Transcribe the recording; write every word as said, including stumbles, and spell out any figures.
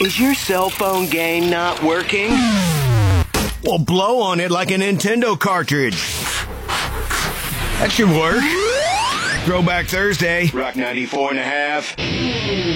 Is your cell phone game not working? Well, blow on it like a Nintendo cartridge. That should work. Throwback Thursday. Rock ninety-four and a half.